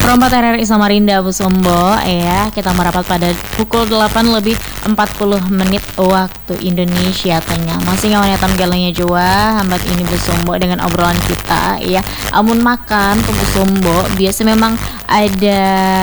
Perompak RRI Samarinda Bu Sombo ya, kita merapat pada pukul 8 lebih 40 menit waktu Indonesia Tengah. Masih ngawan tam galanya jua hambat ini Bu Sombo dengan obrolan kita ya. Amun makan tuh Bu Sombo biasa memang ada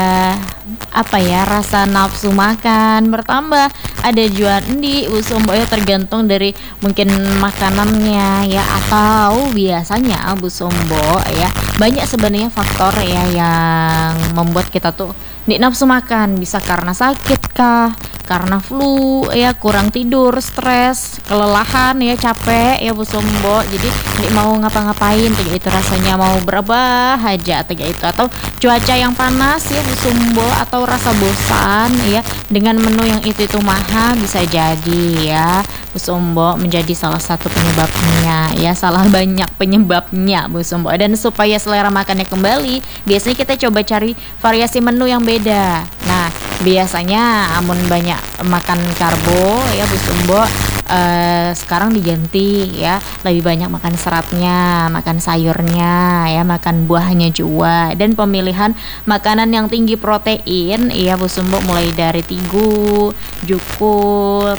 apa ya, rasa nafsu makan bertambah, ada jual endi Bu Sombo ya, tergantung dari mungkin makanannya ya, atau biasanya Bu Sombo ya, banyak sebenarnya faktor ya yang membuat kita tuh nafsu makan. Bisa karena sakit kah, karena flu ya, kurang tidur, stres, kelelahan ya, capek ya Bu Sombo, jadi mau ngapa-ngapain tiga itu rasanya mau berubah aja tiga itu, atau cuaca yang panas ya Bu Sombo, atau rasa bosan ya dengan menu yang itu maha, bisa jadi ya Bu Sombo menjadi salah satu penyebabnya ya, salah banyak penyebabnya Bu Sombo. Dan supaya selera makannya kembali, biasanya kita coba cari variasi menu yang beda. Nah biasanya amun banyak makan karbo ya Bu Sombo, sekarang diganti ya, lebih banyak makan seratnya, makan sayurnya ya, makan buahnya juga, dan pemilihan makanan yang tinggi protein ya Bu Sombo, mulai dari tigu, jukut,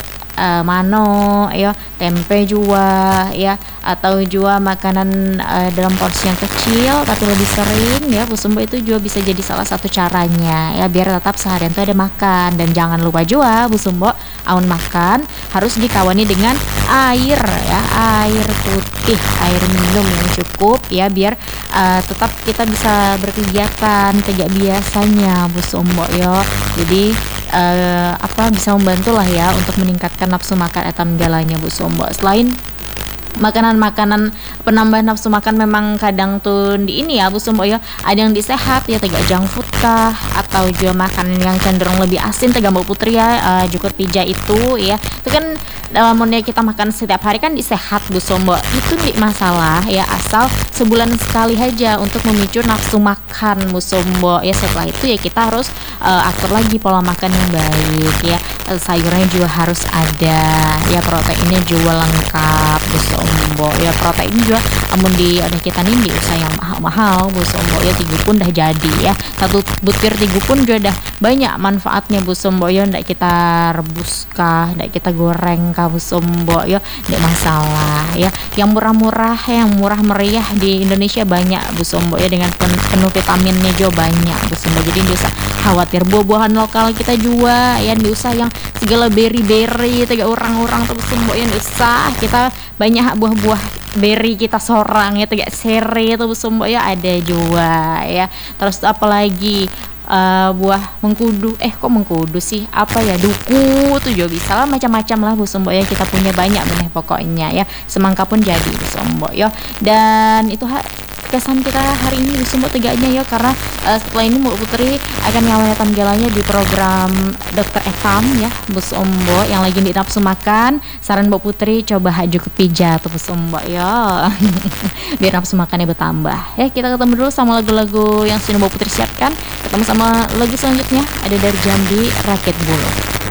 mano ya, tempe juga ya, atau juga makanan dalam porsi yang kecil tapi lebih sering ya Bu Sombo, itu juga bisa jadi salah satu caranya ya, biar tetap seharian tuh ada makan. Dan jangan lupa juga Bu Sombo, aun makan harus dikawani dengan air ya, air putih, air minum yang cukup ya, biar tetap kita bisa berkegiatan tidak biasanya Bu Sombo ya. Jadi bisa membantu lah ya untuk meningkatkan nafsu makan etam galanya Bu Sombo. Selain makanan-makanan penambah nafsu makan, memang kadang tuh di ini ya Bu Sombo ya, ada yang disehat ya, tegak junk food kah, atau juga makanan yang cenderung lebih asin, tegak Mbak Putri ya, jukut pija itu ya, itu kan namunnya kita makan setiap hari kan disehat Bu Sombo, itu tidak masalah ya, asal sebulan sekali aja untuk memicu nafsu makan Bu Sombo ya. Setelah itu ya kita harus atur lagi pola makan yang baik ya, sayurnya juga harus ada ya, proteinnya juga lengkap Bu Sombo ya. Protein juga amun di ada kita nih di usaha yang mahal-mahal Bu Sombo ya, tigu pun dah jadi ya, satu butir tigu pun juga dah banyak manfaatnya Bu Sombo ya, ndak kita rebus kah, ndak kita goreng kah Bu Sombo ya, ndak masalah ya. Yang murah-murah, yang murah meriah di Indonesia banyak Bu Sombo ya, dengan penuh vitaminnya juga banyak Bu Sombo. Jadi ndak usah khawatir, buah-buahan lokal kita juga ya, ndak usah yang segala berry tiga orang-orang tuh Bu Sombo ya, ndak usah, kita banyak buah-buah berry kita sorang ya, tiga sere itu Bu Sombo ya, ada juga ya. Terus apalagi buah mengkudu, kok mengkudu sih, apa ya, duku tuh juga bisa lah, macam-macam lah Bu Sombo ya, kita punya banyak benih pokoknya ya, semangka pun jadi Bu Sombo ya. Dan itu kesan kita hari ini Bu Sombo tegaknya ya, karena setelah ini Mbak Putri akan ngawalkan galanya di program Dokter Etam ya Bu Sombo, yang lagi di nafsu makan. Saran Mbak Putri coba haju ke pija tuh Bu Sombo ya biar nafsu makannya bertambah ya. Kita ketemu dulu sama lagu-lagu yang sudah Mbak Putri siapkan, ketemu sama lagu selanjutnya ada dari Jambi Rakit Bulu.